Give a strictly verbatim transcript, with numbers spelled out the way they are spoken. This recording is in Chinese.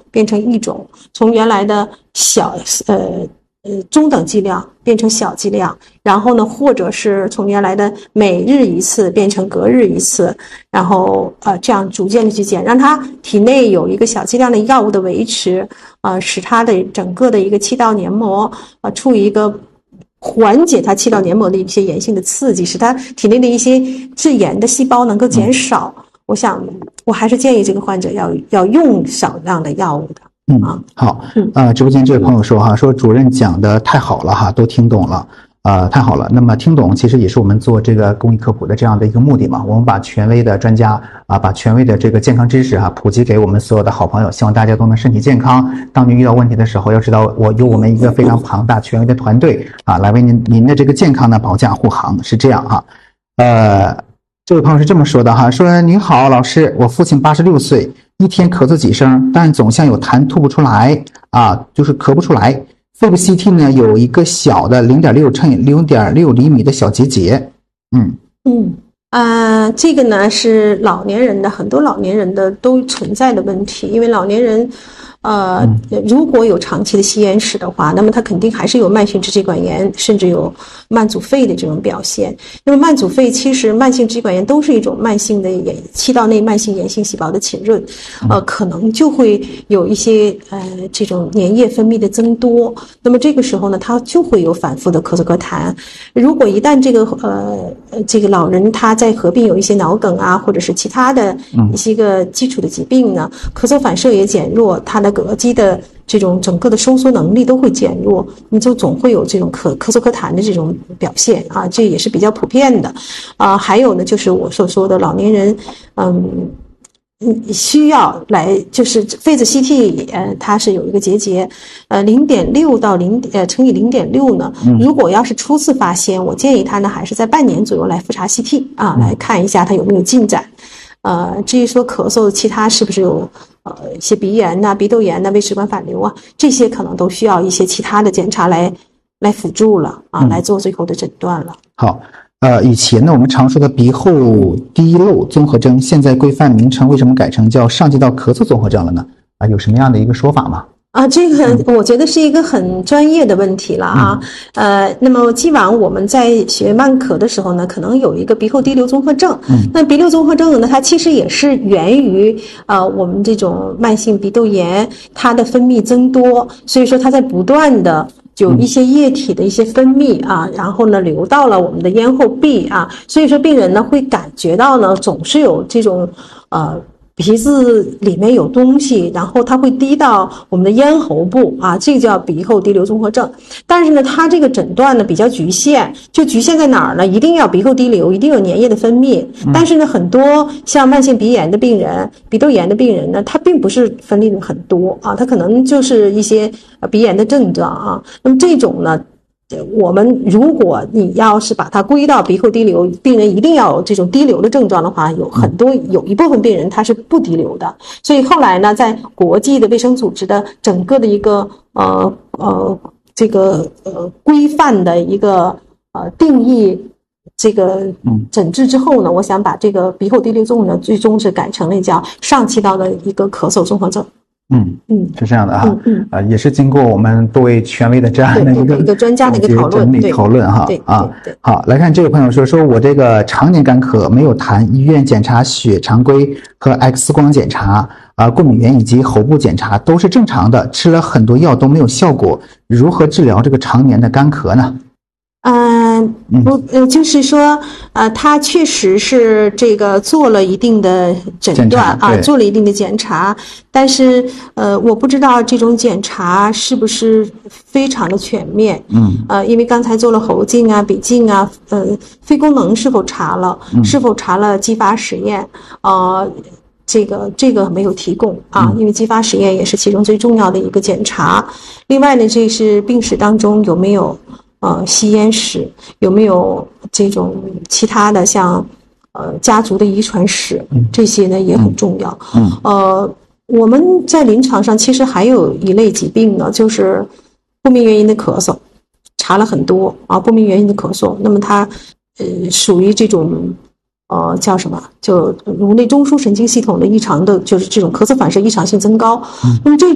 变成一种，从原来的小呃呃中等剂量变成小剂量，然后呢，或者是从原来的每日一次变成隔日一次，然后呃这样逐渐的去减，让它体内有一个小剂量的药物的维持，呃使它的整个的一个气道黏膜呃处于一个缓解它气道黏膜的一些炎性的刺激，使它体内的一些致炎的细胞能够减少。嗯、我想，我还是建议这个患者要要用少量的药物的。 嗯，啊、好，呃，直播间这位朋友说哈，说主任讲的太好了哈，都听懂了。呃，太好了。那么听懂其实也是我们做这个公益科普的这样的一个目的嘛。我们把权威的专家啊，把权威的这个健康知识啊普及给我们所有的好朋友，希望大家都能身体健康。当你遇到问题的时候，要知道我有我们一个非常庞大权威的团队啊，来为您您的这个健康呢保驾护航，是这样哈。呃，这位朋友是这么说的哈，说您好老师，我父亲八十六岁，一天咳嗽几声，但总像有痰吐不出来啊，就是咳不出来。肺部 C T 呢有一个小的 零点六乘以零点六厘米的小结节。嗯嗯啊、呃，这个呢是老年人的，很多老年人的都存在的问题，因为老年人呃，如果有长期的吸烟史的话，那么他肯定还是有慢性支气管炎，甚至有慢阻肺的这种表现。那么慢阻肺其实慢性支气管炎都是一种慢性的炎气道内慢性炎性细胞的侵润，呃，可能就会有一些呃这种粘液分泌的增多。那么这个时候呢，他就会有反复的咳嗽咳痰。如果一旦这个呃这个老人他在合并有一些脑梗啊，或者是其他的一些个基础的疾病呢，咳嗽反射也减弱，他的膈肌的这种整个的收缩能力都会减弱，你就总会有这种咳咳嗽咳痰的这种表现啊，这也是比较普遍的啊。还有呢，就是我所说的老年人，嗯。嗯，需要来就是肺子 C T， 呃，它是有一个结节，呃，零点六到零呃乘以零点六呢。如果要是初次发现，我建议他呢还是在半年左右来复查 C T 啊，来看一下他有没有进展。呃，至于说咳嗽，其他是不是有呃一些鼻炎呐、鼻窦炎呐、胃食管反流啊，这些可能都需要一些其他的检查来来辅助了啊，来做最后的诊断了。 好。呃，以前呢，我们常说的鼻后滴漏综合征，现在规范名称为什么改成叫上气道咳嗽综合征了呢？啊，有什么样的一个说法吗？ 啊，这个我觉得是一个很专业的问题了啊。嗯、呃，那么既往我们在学慢咳的时候呢，可能有一个鼻后滴流综合症。嗯，那鼻流综合症呢，它其实也是源于呃我们这种慢性鼻窦炎，它的分泌增多，所以说它在不断的有一些液体的一些分泌啊，然后呢流到了我们的咽后壁啊，所以说病人呢会感觉到呢总是有这种呃鼻子里面有东西，然后它会滴到我们的咽喉部啊，这个叫鼻后滴流综合症。但是呢，它这个诊断呢比较局限，就局限在哪儿呢？一定要鼻后滴流，一定有粘液的分泌。但是呢，很多像慢性鼻炎的病人、鼻窦炎的病人呢，他并不是分泌的很多啊，他可能就是一些鼻炎的症状啊。那么这种呢，我们如果你要是把它归到鼻后滴流，病人一定要有这种滴流的症状的话，有很多有一部分病人他是不滴流的。所以后来呢，在国际的卫生组织的整个的一个呃呃这个呃规范的一个呃定义这个诊治之后呢，我想把这个鼻后滴流综合症最终是改成了叫上气道的一个咳嗽综合症。 嗯嗯，是这样的哈，嗯嗯，呃，也是经过我们多位权威的这样的一个一个专家的一个讨论， 整理讨论哈，啊，好，来看这位朋友说，说我这个常年干咳没有痰，医院检查血常规和 X 光检查啊、呃，过敏原以及喉部检查都是正常的，吃了很多药都没有效果，如何治疗这个常年的干咳呢？ 嗯，不，呃，就是说，呃，他确实是这个做了一定的诊断啊，做了一定的检查，但是，呃，我不知道这种检查是不是非常的全面。嗯，呃，因为刚才做了喉镜啊、鼻镜啊，呃，肺功能是否查了？嗯、是否查了继发实验？呃，这个这个没有提供啊，因为继发实验也是其中最重要的一个检查。另外呢，这是病史当中有没有？呃，吸烟史有没有这种其他的像呃家族的遗传史，这些呢也很重要。嗯，呃，我们在临床上其实还有一类疾病呢，就是不明原因的咳嗽，查了很多啊，不明原因的咳嗽，那么它呃属于这种呃叫什么，就颅内中枢神经系统的异常的，就是这种咳嗽反射异常性增高。嗯，那么这